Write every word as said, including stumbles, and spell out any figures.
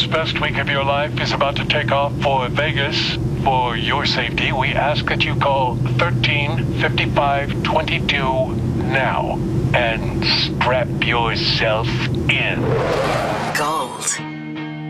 first best week of your life is about to take off for Vegas. For your safety, we ask that you call thirteen fifty-five twenty-two now and strap yourself in. Gold